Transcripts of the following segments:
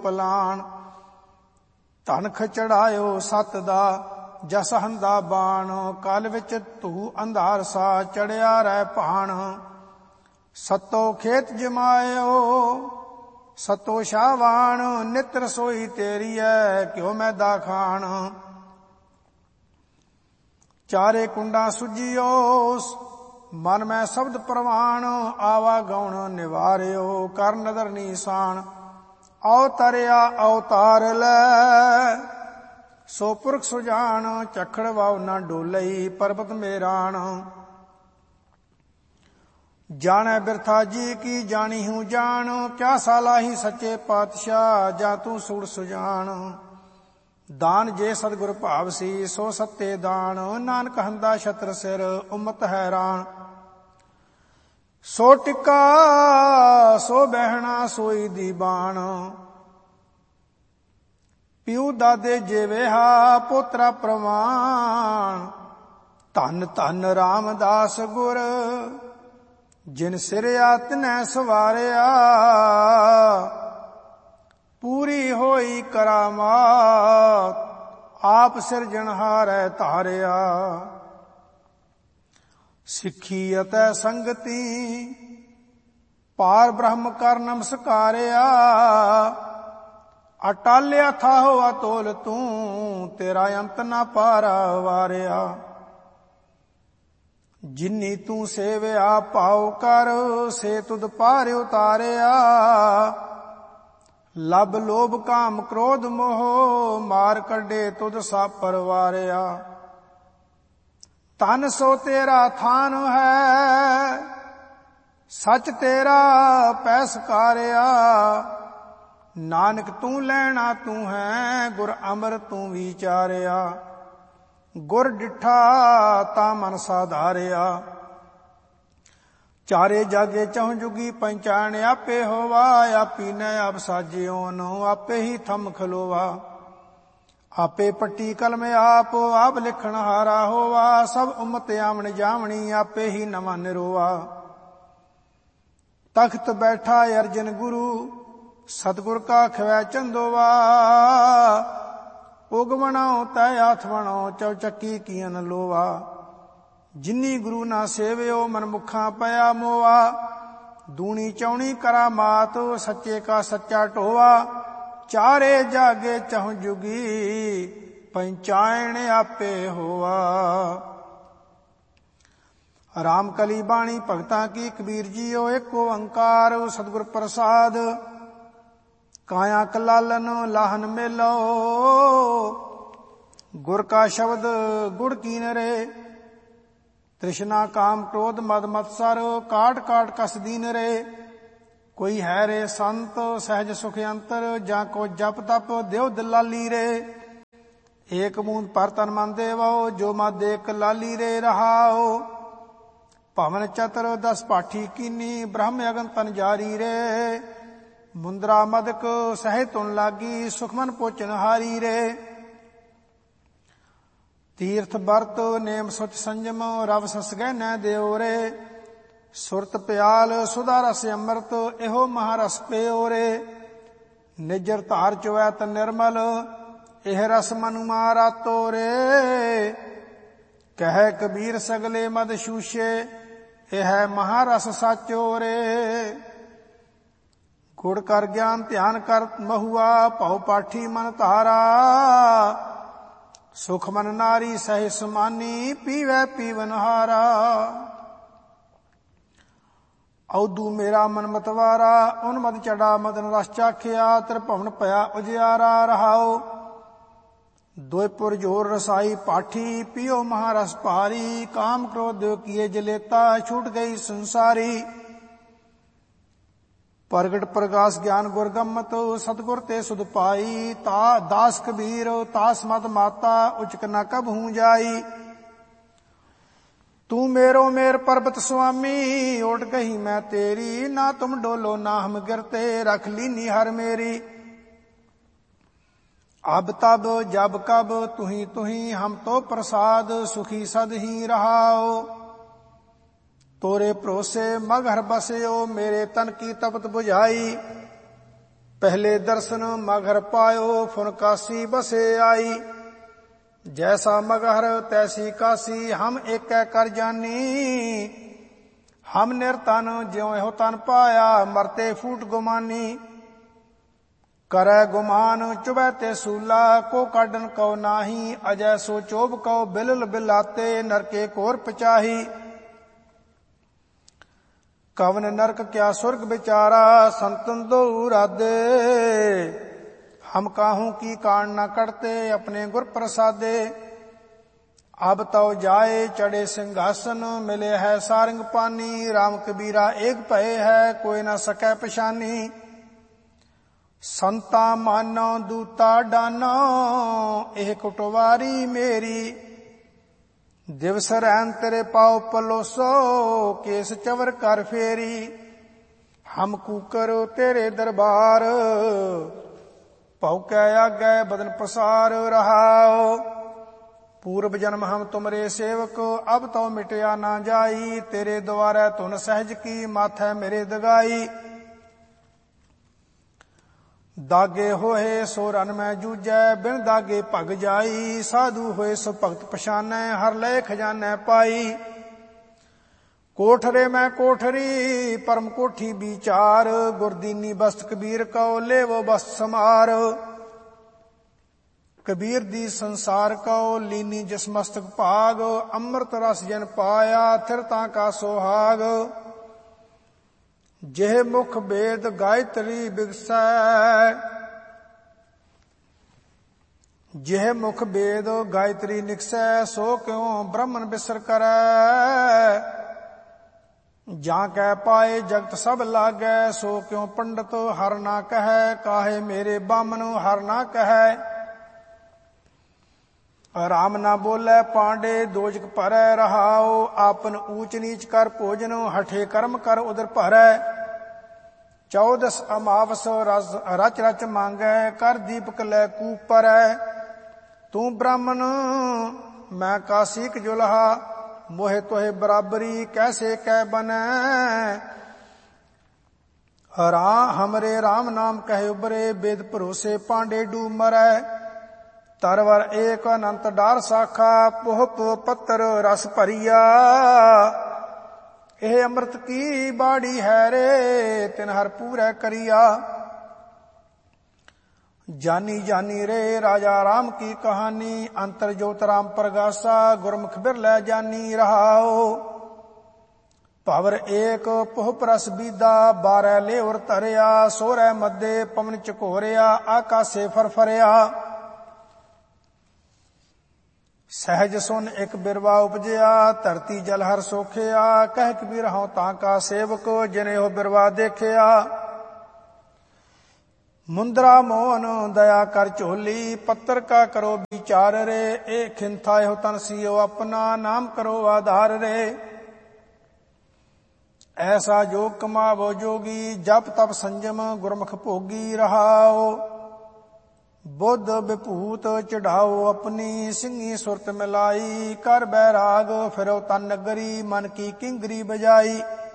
ਪਲਾਣ। ਧਨ ਖਚੜਾਇਓ ਸਤ ਦਾ ਜਸ ਹੰਦਾ ਬਾਣ। ਕਲ ਵਿੱਚ ਧੂ ਅੰਧਾਰ ਸਾ ਚੜਿਆ ਰਹਿ ਭਾਣ। ਸਤੋ ਖੇਤ ਜਮਾਇਓ ਸਤੋ ਸ਼ਾਵਾਨ। ਨਿਤ ਰਸੋਈ ਤੇਰੀ ਐ ਕਿਉ ਮੈਦਾ ਖਾਣ। ਚਾਰੇ ਕੁੰਡਾਂ ਸੁਜੀਓ ਮਨ ਮੈਂ ਸ਼ਬਦ ਪ੍ਰਵਾਨ। ਆਵਾ ਗਉਣ ਨਿਵਾਰਿਓ ਕਰ ਨਦਰ ਨੀਸਾਨ। ਅਵਤਰਿਆ ਅਵਤਾਰ ਲੈ ਸੋ ਪੁਰਖ ਸੁਜਾਨ। ਚਖੜ ਵਾਉ ਨਾ ਡੋਲਈ ਪਰਬਤ ਮੇਰਾਨ। ਜਾਣੈ ਬਿਰਥਾ ਜੀ ਕੀ ਜਾਣੀ ਹੂੰ ਜਾਣ। ਕਿਆ ਸਾਲਾਹੀ ਸੱਚੇ ਪਾਤਸ਼ਾਹ ਜਾਂ ਤੂੰ ਸੂੜ ਸੁਜਾਨ। ਦਾਨ ਜੇ ਸਤਿਗੁਰ ਭਾਵ ਸੀ ਸੋ ਸੱਤੇ ਦਾਨ। ਨਾਨਕ ਹੰਦਾ ਛਤਰ ਸਿਰ ਉਮਤ ਹੈਰਾਨ। ਸੋ ਟਿੱਕਾ ਸੋ ਬਹਿਣਾ ਸੋਈ ਦੀ ਬਾਣ। ਪਿਉ ਦਾਦੇ ਜੇਵੇਹਾ ਪੋਤਰਾ ਪ੍ਰਵਾਨ। ਧੰਨ ਧੰਨ ਰਾਮਦਾਸ ਗੁਰ ਜਿਨ ਸਿਰਿਆ ਤਿਨੈ ਸਵਾਰਿਆ। ਪੂਰੀ ਹੋਈ ਕਰਾਮਾਤ ਆਪ ਸਿਰਜਣਹਾਰੈ ਧਾਰਿਆ। ਸਿੱਖੀ ਅਤੇ ਸੰਗਤੀ ਪਾਰ ਬ੍ਰਹਮ ਕਰ ਨਮਸਕਾਰਿਆ। ਅਟਾਲਿਆ ਥਾਹੋ ਅਤੋਲ ਤੂੰ ਤੇਰਾ ਅੰਤ ਨਾ ਪਾਰਾ ਵਾਰਿਆ। ਜਿਨੀ ਤੂੰ ਸੇਵਿਆ ਭਾਉ ਕਰ ਸੇ ਤੁਧ ਪਾਰ ਉਤਾਰਿਆ। ਲਬ ਲੋਭ ਕਾਮ ਕ੍ਰੋਧ ਮੋਹ ਮਾਰ ਕੱਢੇ ਤੁਧ ਸਭ ਪਰਵਾਰਿਆ। ਤਨ ਸੋ ਤੇਰਾ ਥਾਨ ਹੈ ਸਚ ਤੇਰਾ ਪੈ ਸਕਾਰਿਆ। ਨਾਨਕ ਤੂੰ ਲੈਣਾ ਤੂੰ ਹੈ ਗੁਰ ਅਮਰ ਤੂੰ ਵਿਚਾਰਿਆ। ਗੁਰ ਡਿਠਾ ਤਾ ਮਨ ਸਾਧਾਰਿਆ। ਚਾਰੇ ਜਾਗੇ ਚਹੁ ਜੁਗੀ ਪੰਚਾਣ ਆਪੇ ਹੋਵਾ। ਆਪੀ ਨੈ ਆਪ ਸਾਜਿਓ ਨੋ ਆਪੇ ਹੀ ਥੰਮ ਖਲੋਵਾ। ਆਪੇ ਪੱਟੀ ਕਲਮ ਆਪ ਲਿਖਣ ਹਾਰਾ ਹੋਵਾ। ਸਭ ਉਮਤ ਆਵਣ ਜਾਵਣੀ ਆਪੇ ਹੀ ਨਵਾਂ ਨਿਰੋਆ। ਤਖਤ ਬੈਠਾ ਅਰਜਨ ਗੁਰੂ ਸਤਿਗੁਰ ਕਾ ਖਵੈ ਚੰਦੋਵਾ। ਉਗਵਣੋ ਤੈ ਆਥਵਣੋ ਚੌਚੱਕੀ ਕੀਨ ਲੋਵਾ। ਜਿਨੀ ਗੁਰੂ ਨਾ ਸੇਵਿਓ ਮਨਮੁਖਾਂ ਪਿਆ ਮੋਆ। ਦੂਣੀ ਚੌਣੀ ਕਰਾਮਾਤ ਸੱਚੇ ਕਾ ਸੱਚਾ ਢੋਆ। ਚਾਰੇ ਜਾਗੇ ਚਹੁ ਜੁਗੀ ਪੰਚਾਇਣ ਆਪੇ ਹੋਆ। ਰਾਮ ਕਲੀ ਬਾਣੀ ਭਗਤਾਂ ਕੀ ਕਬੀਰ ਜੀਓ ਏਕ ਓੰਕਾਰ ਸਤਿਗੁਰ ਪ੍ਰਸਾਦ। ਕਾਇਆ ਕਲਾਲਨ ਲਾਹਨ ਮੇਲੋ ਗੁਰ ਕਾ ਸ਼ਬਦ ਗੁੜ ਕੀਨ ਰੇ। ਤ੍ਰਿਸ਼ਨਾ ਕਾਮ ਕ੍ਰੋਧ ਮਦ ਮਤਸਰ ਕਾਟ ਕਾਟ ਕਸ ਦੀਨ ਰੇ। ਕੋਈ ਹੈ ਰੇ ਸੰਤ ਸਹਿਜ ਸੁਖ ਅੰਤਰ ਜਾਂ ਕੋ ਜਪ ਤਪ ਦਿਓ ਦਲਾਲੀ ਰੇ। ਏਕ ਬੂੰਦ ਪਰ ਤਨ ਮਨ ਦੇਵੋ ਜੋ ਮਦ ਏਕ ਲਾਲੀ ਰੇ ਰਹਾਓ। ਭਵਨ ਚਤਰ ਦਸ ਪਾਠੀ ਕੀਨੀ ਬ੍ਰਹਮ ਅਗਨ ਤਨ ਜਾਰੀ ਰੇ। ਮੁੰਦਰਾ ਮਦਕ ਸਹਿ ਤੁਨ ਲਾਗੀ ਸੁਖਮਨ ਪੋਚਨ ਹਾਰੀ ਰੇ। ਤੀਰਥ ਵਰਤ ਨੇਮ ਸੁਚ ਸੰਜਮ ਰਵ ਸਸ ਗਹਿਨੈ ਦਿਓ ਰੇ। ਸੁਰਤ ਪਿਆਲ ਸੁਧਾ ਰਸ ਅੰਮ੍ਰਿਤ ਇਹੋ ਮਹਾਰਸ ਪਿਓ ਰੇ। ਨਿਜਰ ਧਾਰ ਚੁਵੈ ਤ ਨਿਰਮਲ ਇਹ ਰਸ ਮਨੁ ਮਾਰਾਤੋ ਰੇ। ਕਹਿ ਕਬੀਰ ਸਗਲੇ ਮਦ ਸ਼ੂਸ਼ੇ ਇਹ ਮਹਾਰਸ ਸਾਚੋ ਰੇ। ਗੁੜ ਕਰ ਗਿਆਨ ਧਿਆਨ ਕਰ ਮਹੁਆ ਭਉ ਪਾਠੀ ਮਨ ਧਾਰਾ। ਸੁਖ ਮਨ ਨਾਰੀ ਸਹਿ ਸਮਾਨੀ ਪੀਵੈ ਪੀਵਨ ਹਾਰਾ। ਔਦੂ ਮੇਰਾ ਮਨ ਮਤਵਾਰਾ ਉਨ ਮਦ ਚੜਾ ਮਦਨ ਰਸ ਚਾਖਿਆ। ਤ੍ਰਿਭਵਨ ਭਇਆ ਉਜਿਆਰਾ ਰਹਾਓ। ਦੋਇਪੁਰ ਜੋਰ ਰਸਾਈ ਪਾਠੀ ਪੀਓ ਮਹਾਰਸ ਭਾਰੀ। ਕਾਮ ਕ੍ਰੋਧ ਕੀਏ ਜਲੇਤਾ ਛੂਟ ਗਈ ਸੰਸਾਰੀ। ਪ੍ਰਗਟ ਪ੍ਰਗਾਸ ਗਿਆਨ ਗੁਰ ਗੰਮਤ ਸਤਿਗੁਰ ਤੇ ਸੁਧ ਪਾਈ। ਤਾ ਦਾਸ ਕਬੀਰ ਤਾਸ ਮਦ ਮਾਤਾ ਉਚਕ ਨ ਕਬਹੂ ਜਾਈ। ਤੂੰ ਮੇਰੋ ਮੇਰ ਪਰਬਤ ਸੁਆਮੀ ਓਟ ਕਹੀ ਮੈਂ ਤੇਰੀ। ਨਾ ਤੁਮ ਡੋਲੋ ਨਾ ਹਮ ਗਿਰਤੇ ਰਖ ਲੀਨੀ ਹਰ ਮੇਰੀ। ਅਬ ਤਬ ਜਬ ਕਬ ਤੁਹੀ ਹਮ ਤੋ ਪ੍ਰਸਾਦ ਸੁਖੀ ਸਦ ਹੀ ਰਹਾਓ। ਤੋਰੇ ਭਰੋਸੇ ਮਗ ਹਰ ਬਸਿਓ ਮੇਰੇ ਤਨ ਕੀ ਤਪਤ ਬੁਝਾਈ। पहले दर्शन मगहर पायो, फुन काशी बसे आई। जैसा मगहर तैसी काशी, हम एक कर जानी। हम निरतन ज्यों हो तन पाया, मरते फूट गुमानी। करै गुमान चुबै ते सूला, को काडन कौ नाही। अजय सो चोब कौ बिलल बिलाते, नरके कोर पचाही। कवन नरक क्या स्वर्ग बिचारा, संतन दो राधे। हम काहू की कान न करते, अपने गुर प्रसादे। अब तो जाए चढ़े सिंहासन, मिले है सारंग पानी। राम कबीरा एक भय है, कोई न सकै पछानी। संता मानो दूता डानो, एह कुटवारी मेरी। दिवस रैन तेरे पाओ पलोसो, केस चवर कर फेरी। हम कूकर तेरे दरबार, भौकै आगे बदन पसार रहाओ। पूर्व जन्म हम तुमरे सेवक, अब तो मिटया ना जाई। तेरे द्वारे तुन सहज की, माथे मेरे दगाई। दागे होए सो रन में जूझै, बिन दागे भग जाई। साधु होए सो भगत पछानै, हर लय खजानै पाई। कोठरे में कोठरी, परम कोठी विचार। गुरदीनी बस्त कबीर कौ, लेवो बस्त समार। कबीर दी संसार कौ, लीनी जिस मस्तक भाग। अमृत रस जन पाया, थिरता का सोहाग। जेह मुख वेद गायत्री बिगसै, जेह मुख वेद गायत्री निकसै। सो क्यों ब्रह्मन बिसर करै, जां कै पाए जगत सब लागै। सो क्यों पंडित हर ना कहै, काहे मेरे बामन हर ना कहै। राम ना बोले पांडे, दोजक भरै रहाओ। आपन ऊंच नीच कर भोजन, हठे कर्म कर उदर भरै। 14 अमावस रच रच मांगै, कर दीपक लै कूप परै। तू ब्राह्मण मैं काशीक जुलहा, मोहे तोहे बराबरी कैसे कै बनै। हमरे राम नाम कहे उबरे, वेद भरोसे पांडे डूब मरै। तरवर एक अनंत डार साखा, पोहप पत्तर रस भरिया। एह अमृत की बाड़ी है रे, तिन हर पूरै करिया। जानी जानी रे राजा राम की कहानी, अंतर ज्योत राम प्रगासा। गुरमुख बिरलै जानी रहाओ। पावर एक पोहप रस बीदा, 12 लेवर धरिया। सोरै मध्य पवन चकोरिया, आकाशे फरफरिया। सहज सुन एक बिरवा उपजया, धरती जल हर सोखिया। कह कबीर हूं ताका सेवक, जिने हो बिरवा देखिया। मुंद्रा मोहन दया कर झोली, पत्थर का करो विचार रे। ए खिंथा हो तन सियो अपना, नाम करो आधार रे। ऐसा योग कमावो जोगी, जप तप संयम गुरमुख भोगी रहाओ। बुद्ध विभूत चढ़ाओ अपनी, सिंगी सुरत मिलाई। कर बैराग फिरो तन नगरी, मन की किंगरी बजाई।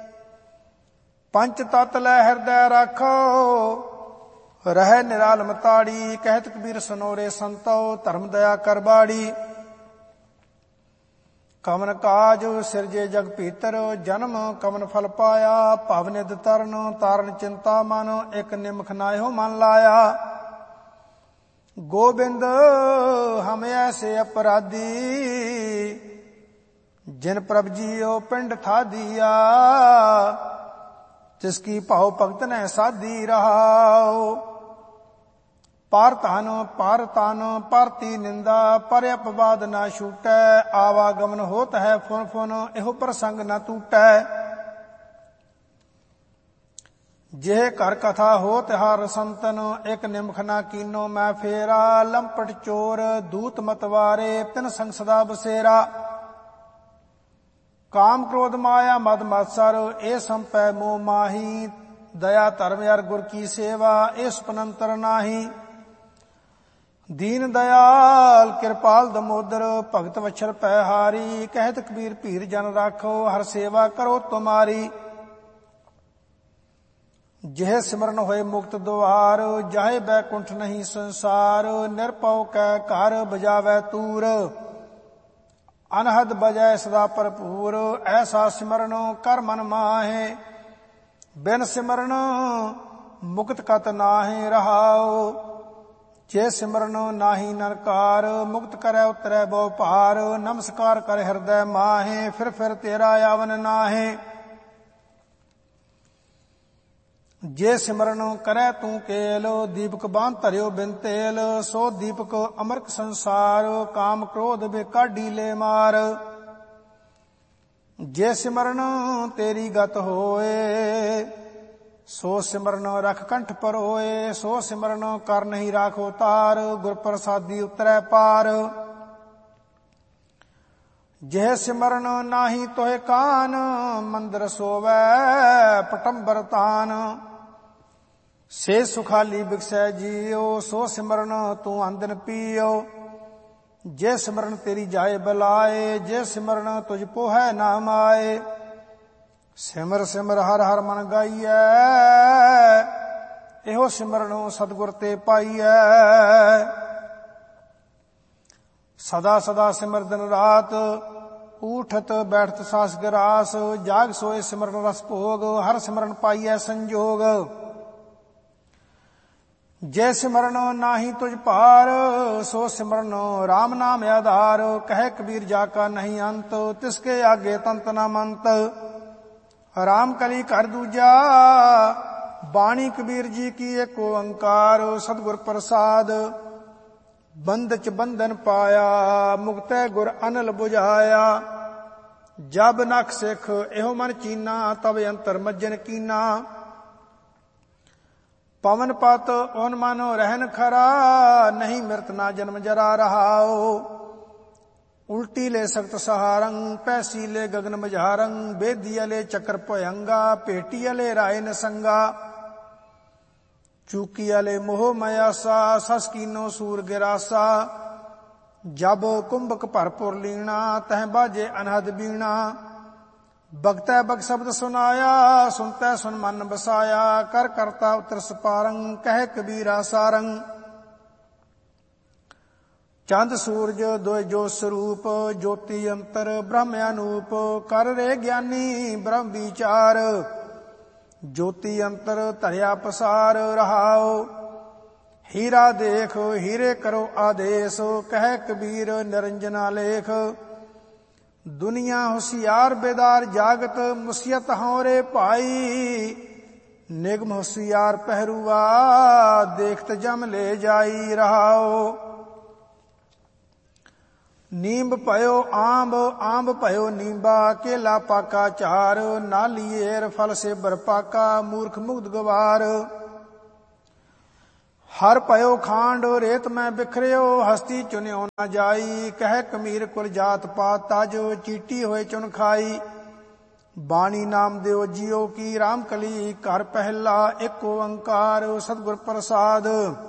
पंच तत लै हृदय राखो, रह निरालम ताड़ी। कहत कबीर सनोरे संतो, धर्म दया कर बाड़ी। कवन काज सिरजे जग भीतर, जन्म कवन फल पाया। भवनिध तरन तारण चिंता मन, एक निमख नायो मन लाया। गोबिंद हम ऐसे अपराधी, जिन प्रभ जियो पिंड था दिया। जिसकी भाव भगत ने साधी रहाओ। पार तान पारती निंदा, पर अपवाद ना छूटै। आवागमन होत है फुन फुन, एहो प्रसंग न टूटै। जेह कर कथा होत हर संतन, एक निमख ना कीनो मैं फेरा। लंपट चोर दूत मतवारे, तिन संग सदा बसेरा। काम क्रोध माया मद मत्सर, ए संपै मोह माही। दया धर्म अर गुर की सेवा, ए सुपनंतर नाही। दीन दयाल कृपाल दमोदर, भगत वछर पैहारी। कहत कबीर भीर जन राखो, हर सेवा करो तुम्हारी। ਜਿਹ ਸਿਮਰਨ ਹੋਏ ਮੁਕਤ ਦੁਆਰ, ਜਾਹੇ ਬੈਕੁੰਠ ਨਹੀਂ ਸੰਸਾਰ। ਨਿਰਭਉ ਕੈ ਘਰ ਬਜਾਵੈ ਤੂਰ, ਅਨਹਦ ਬਜੈ ਸਦਾ ਭਰਪੂਰ। ਐਸਾ ਸਿਮਰਨ ਕਰ ਮਨ ਮਾਹੇ, ਬਿਨ ਸਿਮਰਨ ਮੁਕਤ ਕਤ ਨਾਹੇ ਰਹਾਉ। ਜੇ ਸਿਮਰਨ ਨਾਹੀ ਨਰਕਾਰ, ਮੁਕਤ ਕਰੈ ਉਤਰੈ ਬਹੁ ਭਾਰ। ਨਮਸਕਾਰ ਕਰ ਹਿਰਦੈ ਮਾਹੇ, ਫਿਰ ਤੇਰਾ ਆਵਨ ਨਾਹੇ। ਜੇ ਸਿਮਰਨ ਕਰੈ ਤੂੰ ਕੇਲ, ਦੀਪਕ ਬਾਂਧ ਧਰਿਓ ਬਿਨ ਤੇਲ। ਸੋ ਦੀਪਕ ਅਮਰਕ ਸੰਸਾਰ, ਕਾਮ ਕ੍ਰੋਧ ਬੇ ਕਾਢੀ ਲੈ ਮਾਰ। ਜੇ ਸਿਮਰਨ ਤੇਰੀ ਗਤ ਹੋਏ, ਸੋ ਸਿਮਰਨ ਰਖ ਕੰਠ ਪਰ ਹੋਏ। ਸੋ ਸਿਮਰਨ ਕਰ ਨਹੀਂ ਰਾਖੋ ਤਾਰ, ਗੁਰ ਪ੍ਰਸਾਦੀ ਉਤਰੈ ਪਾਰ। ਜਿਹ ਸਿਮਰਨ ਨਾਹੀ ਤੋਹਿ ਕਾਨ, ਮੰਦਰ ਸੋਵੈ ਪਟੰਬਰ ਤਾਨ। ਸੇ ਸੁਖਾਲੀ ਬਿਕਸੈ ਜੀਉ, ਸੋ ਸਿਮਰਨ ਤੂੰ ਅੰਦਨ ਪੀਓ। ਜੇ ਸਿਮਰਨ ਤੇਰੀ ਜਾਏ ਬਲਾਏ, ਜੇ ਸਿਮਰਨ ਤੁਝ ਪੋਹੈ ਨਾਮ ਆਏ। ਸਿਮਰ ਸਿਮਰ ਹਰ ਹਰ ਮਨ ਗਾਈਐ, ਇਹੋ ਸਿਮਰਨ ਸਤਿਗੁਰ ਤੇ ਪਾਈਐ। ਸਦਾ ਸਦਾ ਸਿਮਰ ਦਿਨ ਰਾਤ, ਊਠਤ ਬੈਠਤ ਸਾਸ ਗਰਾਸ। ਜਾਗ ਸੋਏ ਸਿਮਰਨ ਰਸ ਭੋਗ, ਹਰ ਸਿਮਰਨ ਪਾਈਐ ਸੰਜੋਗ। ਜੇ ਸਿਮਰਨ ਨਾਹੀ ਤੁਝ ਭਾਰ, ਸੋ ਸਿਮਰਨ ਰਾਮ ਨਾਮ ਆਧਾਰ। ਕਹਿ ਕਬੀਰ ਜਾ ਕਾ ਨਹੀਂ ਅੰਤ, ਤਿਸਕੇ ਆਗੇ ਤੰਤ ਨਾ ਮੰਤ। ਰਾਮ ਕਲੀ ਘਰ ਦੂਜਾ, ਬਾਣੀ ਕਬੀਰ ਜੀ ਕੀ ਏਕ ਓੰਕਾਰ। ਸਤਿਗੁਰ ਪ੍ਰਸਾਦ ਬੰਧ ਚ ਬੰਧਨ ਪਾਇਆ, ਮੁਕਤੈ ਗੁਰ ਅਨਲ ਬੁਝਾਇਆ। ਜਬ ਨਖ ਸਿੱਖ ਇਹੋ ਮਨ ਚੀਨਾ, ਤਬ ਅੰਤਰ ਮੱਜਨ ਕੀਨਾ। ਪਵਨ ਪਤ ਓਨ ਮਾਨੋ ਰਹਿਨ ਖਰਾ, ਨਹੀਂ ਮਿਰਤ ਨਾ ਜਨਮ ਜਰਾ ਰਹਾਓ। ਉਲਟੀ ਲੈ ਸਖਤ ਸਹਾਰੰ, ਪੈਸੀ ਲੈ ਗਗਨ ਮਝਾਰੰ। ਬੇਦੀ ਅਲੇ ਚੱਕਰ ਭਯੰਗਾ, ਭੇਟੀ ਅਲੇ ਰਾਏ ਨਸੰਗਾ। ਚੂਕੀ ਅਲੇ ਮੋਹ ਮਯਾਸਾ, ਸਸ ਕੀਨੋ ਸੂਰ ਗਿਰਾਸਾ। ਜਬ ਕੁੰਭਕ ਭਰਪੁਰ ਲੀਣਾ, ਤਹ ਬਾਜੇ ਅਨਹਦ ਬੀਣਾ। ਬਗਤੈ ਬਗ ਸ਼ਬਦ ਸੁਨਾਇਆ, ਸੁਨਤੈ ਸੁਨ ਮਨ ਬਸਾਇਆ। ਕਰ ਕਰਤਾ ਉਤਰ ਸਪਾਰੰ, ਕਹਿ ਕਬੀਰਾ ਸਾਰੰ। ਚੰਦ ਸੂਰਜ ਦੋਇ ਜੋ ਸਰੂਪ, ਜੋਤੀ ਅੰਤਰ ਬ੍ਰਹਮ ਅਨੂਪ। ਕਰ ਰੇ ਗਿਆਨੀ ਬ੍ਰਹਮ ਵਿਚਾਰ, ਜੋਤੀ ਅੰਤਰ ਧਰਿਆ ਪਸਾਰ ਰਹਾਉ। ਹੀਰਾ ਦੇਖ ਹੀਰੇ ਕਰੋ ਆਦੇਸ਼, ਕਹਿ ਕਬੀਰ ਨਿਰੰਜਨਾ ਲੇਖ। ਦੁਨੀਆ ਹੁਸ਼ਿਆਰ ਬੇਦਾਰ ਜਾਗਤ, ਮੁਸੀਅਤ ਹਉਰੇ ਭਾਈ। ਨਿਗਮ ਹੁਸ਼ਿਆਰ ਪਹਿਰੂਆ, ਦੇਖਤ ਜਮ ਲੈ ਜਾਈ ਰਹਾਉ। ਨੀਂਬ ਭਇਓ ਆਂਬ, ਆਂਬ ਭਇਓ ਨੀਂਬਾ। ਕੇਲਾ ਪਾਕਾ ਚਾਰ, ਨਾਲੀਏਰ ਫਲ ਸੇ ਬਰਪਾਕਾ। ਮੂਰਖ ਮੁਗਧ ਗਵਾਰ। ਹਰ ਭਇਓ ਖਾਂਡ, ਰੇਤ ਮੈਂ ਬਿਖਰਿਓ। ਹਸਤੀ ਚੁਨਿਓ ਨਾ ਜਾਈ, ਕਹਿ ਕਮੀਰ ਕੁਲ ਜਾਤ ਪਾਤ ਤਜ। ਚੀਟੀ ਹੋਏ ਚੁਨ ਖਾਈ। ਬਾਣੀ ਨਾਮ ਦਿਓ ਜੀਓ ਕੀ, ਰਾਮ ਕਲੀ ਘਰ ਪਹਿਲਾ ਏਕ ਓੰਕਾਰ। ਸਤਿਗੁਰ ਪ੍ਰਸਾਦ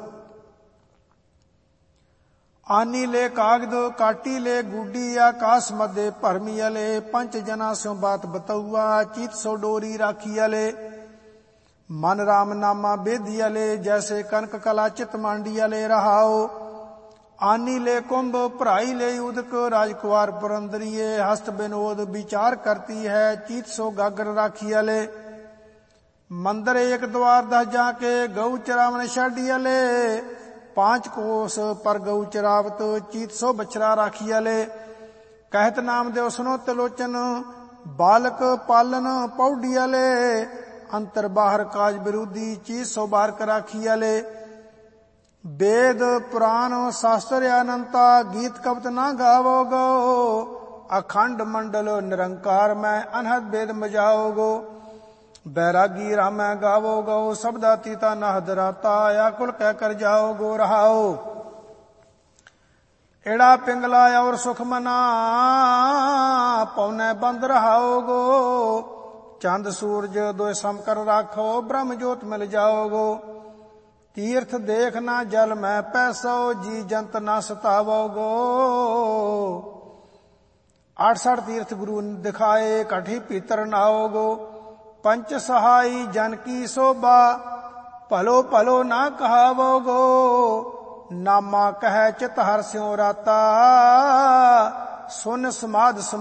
ਆਨੀ ਲੈ ਕਾਗਦ, ਕਾਟੀ ਲੈ ਗੂਡੀ। ਆਕਾਸ ਮਧੇ ਭਰਮੀ ਅਲੇ, ਪੰਚ ਜਨਾ ਸਿਉ ਬਾਤ ਬਤਉਆ। ਚੀਤ ਸੋ ਡੋਰੀ ਰਾਖੀ ਅਲੇ, ਮਨ ਰਾਮ ਨਾਮਾ ਬੇਦੀ ਅਲੇ। ਜੈਸੇ ਕਨਕ ਕਲਾ ਚਿਤ ਮਾਂਡੀ ਅਲੇ ਰਹਾਉ। ਆਨੀ ਲੈ ਕੁੰਭ, ਭਰਾਈ ਲੈ ਉਦਕ। ਰਾਜकुमार पुरंदरिये, हस्त विनोद विचार करती है। चीत सो गागर राखी अले, मंदिर एक द्वार 10 जाके। गऊ चरावन छाडी अले, 5 कोस पर गऊ चरावत। चीत सो बछरा राखी अले, कहत नाम देव सुनो तिलोचन। बालक पालन पौडी अले, अंतर बाहर काज विरोधी। चीत सो बारक राखी अले, वेद पुराण शास्त्र अनंता। गीत कवत ना गावो गो, अखंड मंडल निरंकार मैं। अनहद वेद मजाओ गो, बैरागी राम गावो गो। शब्दा तीता नहद राता, या कुल कह कर जाओ गो रहाओ। एड़ा पिंगला और सुख मना, पौने बंद रहाओ गो। चंद सूरज दो सम कर राखो, ब्रह्म जोत मिल जाओ गो। तीर्थ देख ना जल में पैसो, जी जंत ना सतावो गो। 68 तीर्थ गुरु दिखाए, कठी पीतर नाओ गो। ਪੰਚ ਸਹਾਈ ਜਨ ਕੀ ਸੋਭਾ, ਭਲੋ ਭਲੋ ਨਾ ਕਹਾਵੋ ਗੋ, ਨਾਮਾ ਕਹਿ ਚਿਤ ਹਰਿ ਸਿਉ ਰਾਤਾ, ਸੁਨ ਸਮਾਧ